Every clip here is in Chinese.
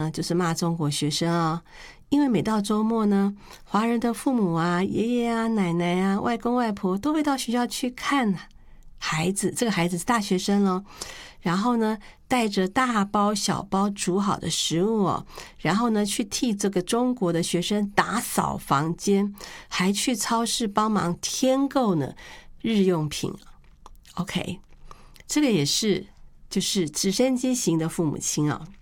呢，就是骂中国学生啊，因为每到周末呢，华人的父母啊、爷爷啊、奶奶啊、外公外婆都会到学校去看孩子，这个孩子是大学生咯，然后呢，带着大包小包煮好的食物哦，然后呢，去替这个中国的学生打扫房间，还去超市帮忙添购呢日用品。OK， 这个也是就是直升机型的父母亲啊。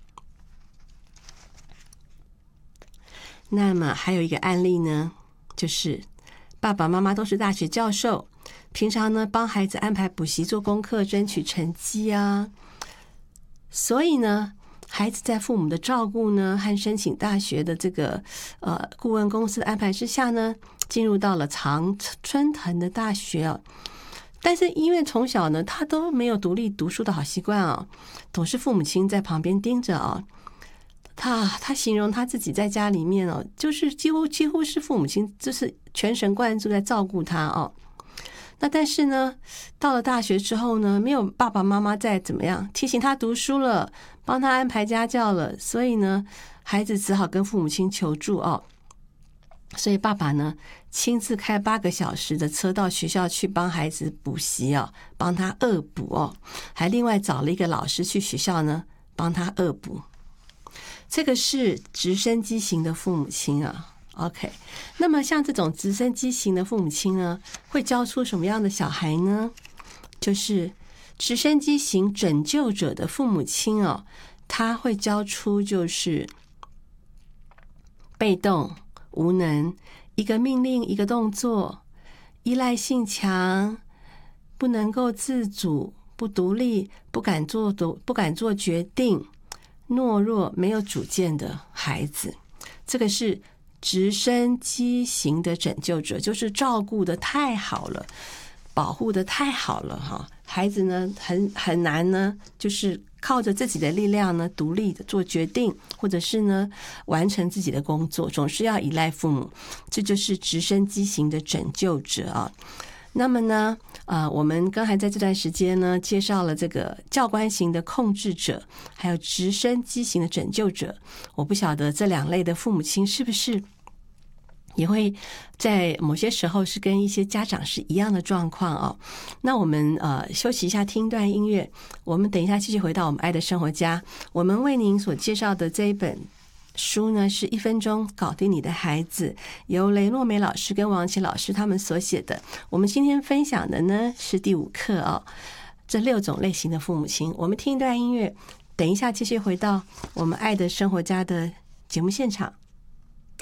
那么还有一个案例呢，就是爸爸妈妈都是大学教授，平常呢帮孩子安排补习做功课，争取成绩啊。所以呢，孩子在父母的照顾呢和申请大学的这个顾问公司的安排之下呢，进入到了常春藤的大学啊。但是因为从小呢他都没有独立读书的好习惯啊，总是父母亲在旁边盯着啊。他形容他自己在家里面哦，就是几乎是父母亲就是全神贯注在照顾他哦。那但是呢，到了大学之后呢，没有爸爸妈妈再怎么样提醒他读书了，帮他安排家教了，所以呢，孩子只好跟父母亲求助哦。所以爸爸呢，亲自开8个小时的车到学校去帮孩子补习哦，帮他恶补哦，还另外找了一个老师去学校呢，帮他恶补。这个是直升机型的父母亲啊。OK， 那么像这种直升机型的父母亲呢，会教出什么样的小孩呢？就是直升机型拯救者的父母亲哦，他会教出就是被动、无能，一个命令一个动作，依赖性强，不能够自主、不独立、不敢做决定，懦弱、没有主见的孩子。这个是直升机型的拯救者，就是照顾的太好了，保护的太好了哈。孩子呢很难呢，就是靠着自己的力量呢，独立的做决定，或者是呢完成自己的工作，总是要依赖父母。这就是直升机型的拯救者啊。那么呢，我们刚才在这段时间呢，介绍了这个教官型的控制者，还有直升机型的拯救者。我不晓得这2类的父母亲是不是也会在某些时候是跟一些家长是一样的状况哦。那我们休息一下，听段音乐，我们等一下继续回到我们爱的生活家。我们为您所介绍的这一本书呢，是1分钟搞定你的孩子，由雷诺美老师跟王琦老师他们所写的。我们今天分享的呢是第5课哦，这6种类型的父母亲。我们听一段音乐，等一下继续回到我们爱的生活家的节目现场。